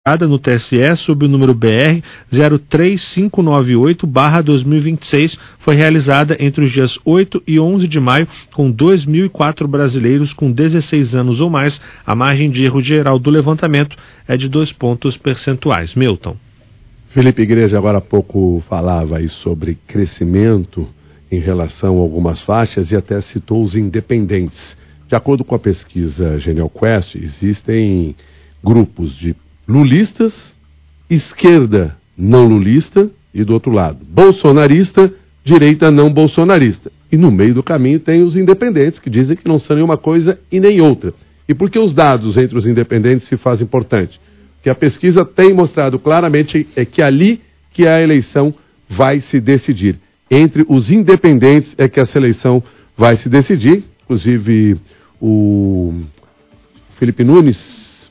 no TSE sob o número BR 03598/2026 foi realizada entre os dias 8 e 11 de maio com 2.004 brasileiros com 16 anos ou mais. A margem de erro geral do levantamento é de 2 pontos percentuais. Milton. Felipe Igreja agora há pouco falava aí sobre crescimento em relação a algumas faixas e até citou os independentes. De acordo com a pesquisa Genial Quest, existem grupos de lulistas, esquerda não lulista e do outro lado, bolsonarista, direita não bolsonarista. E no meio do caminho tem os independentes que dizem que não são nenhuma coisa e nem outra. E por que os dados entre os independentes se fazem importantes? O que a pesquisa tem mostrado claramente é que ali que a eleição vai se decidir. Entre os independentes é que essa eleição vai se decidir. Inclusive o Felipe Nunes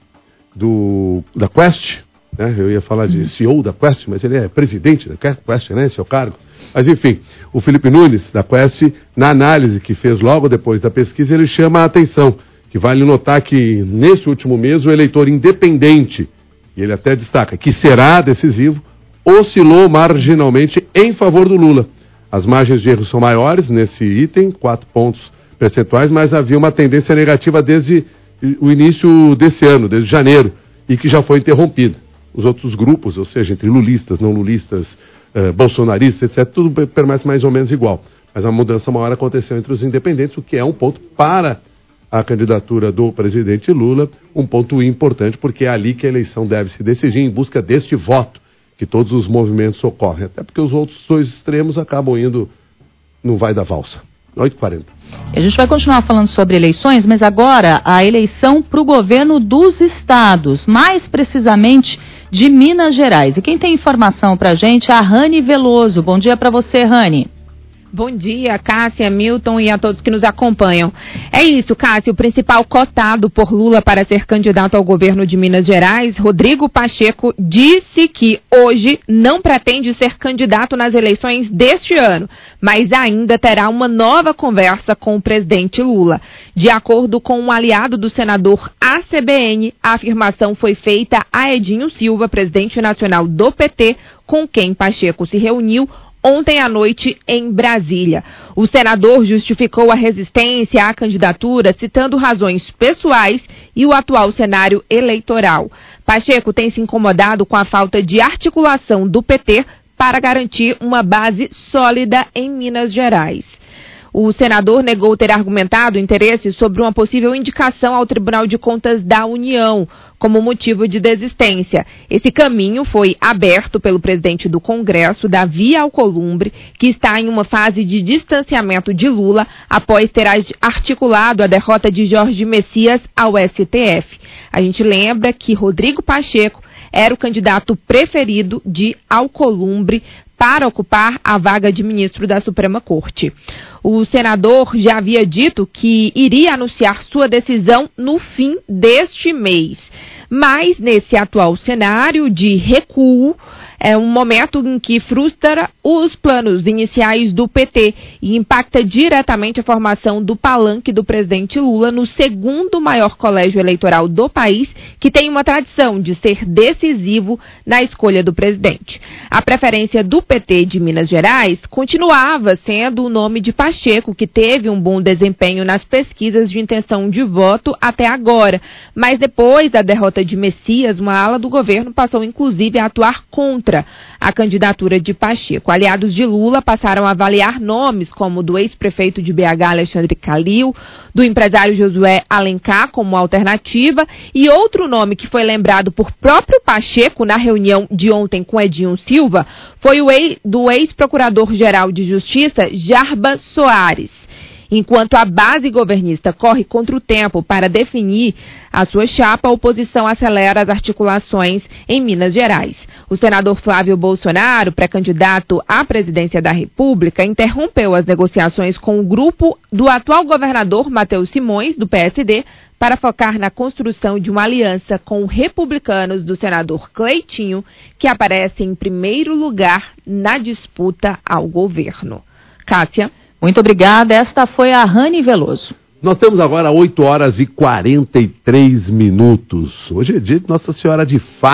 da Quest, né? Eu ia falar de CEO da Quest, mas ele é presidente da Quest, né? Esse é o cargo. Mas enfim, o Felipe Nunes da Quest, na análise que fez logo depois da pesquisa, ele chama a atenção, que vale notar que nesse último mês o eleitor independente, e ele até destaca que será decisivo, oscilou marginalmente em favor do Lula. As margens de erro são maiores nesse item, 4 pontos percentuais, mas havia uma tendência negativa desde o início desse ano, desde janeiro, e que já foi interrompida. Os outros grupos, ou seja, entre lulistas, não lulistas, bolsonaristas, etc., tudo permanece mais ou menos igual. Mas a mudança maior aconteceu entre os independentes, o que é um ponto para a candidatura do presidente Lula, um ponto importante, porque é ali que a eleição deve se decidir, em busca deste voto que todos os movimentos ocorrem. Até porque os outros dois extremos acabam indo no vai da valsa. 8h40. A gente vai continuar falando sobre eleições, mas agora a eleição para o governo dos estados, mais precisamente de Minas Gerais. E quem tem informação para a gente é a Rani Veloso. Bom dia para você, Rani. Bom dia, Cássia, Milton e a todos que nos acompanham. É isso, Cássia, o principal cotado por Lula para ser candidato ao governo de Minas Gerais, Rodrigo Pacheco, disse que hoje não pretende ser candidato nas eleições deste ano, mas ainda terá uma nova conversa com o presidente Lula. De acordo com um aliado do senador ACBN, a afirmação foi feita a Edinho Silva, presidente nacional do PT, com quem Pacheco se reuniu ontem à noite em Brasília. O senador justificou a resistência à candidatura citando razões pessoais e o atual cenário eleitoral. Pacheco tem se incomodado com a falta de articulação do PT para garantir uma base sólida em Minas Gerais. O senador negou ter argumentado interesse sobre uma possível indicação ao Tribunal de Contas da União como motivo de desistência. Esse caminho foi aberto pelo presidente do Congresso, Davi Alcolumbre, que está em uma fase de distanciamento de Lula após ter articulado a derrota de Jorge Messias ao STF. A gente lembra que Rodrigo Pacheco era o candidato preferido de Alcolumbre para ocupar a vaga de ministro da Suprema Corte. O senador já havia dito que iria anunciar sua decisão no fim deste mês. Mas, nesse atual cenário de recuo, é um momento em que frustra os planos iniciais do PT e impacta diretamente a formação do palanque do presidente Lula no segundo maior colégio eleitoral do país, que tem uma tradição de ser decisivo na escolha do presidente. A preferência do PT de Minas Gerais continuava sendo o nome de Pacheco, que teve um bom desempenho nas pesquisas de intenção de voto até agora, mas depois da derrota de Messias, uma ala do governo passou inclusive a atuar contra a candidatura de Pacheco. Aliados de Lula passaram a avaliar nomes como o do ex-prefeito de BH, Alexandre Calil, do empresário Josué Alencar como alternativa, e outro nome que foi lembrado por próprio Pacheco na reunião de ontem com Edinho Silva foi o do ex-procurador-geral de Justiça, Jarbas Soares. Enquanto a base governista corre contra o tempo para definir a sua chapa, a oposição acelera as articulações em Minas Gerais. O senador Flávio Bolsonaro, pré-candidato à presidência da República, interrompeu as negociações com o grupo do atual governador Matheus Simões, do PSD, para focar na construção de uma aliança com republicanos do senador Cleitinho, que aparece em primeiro lugar na disputa ao governo. Cássia. Muito obrigada. Esta foi a Rani Veloso. Nós temos agora 8h43. Hoje é dia de Nossa Senhora de Fátima.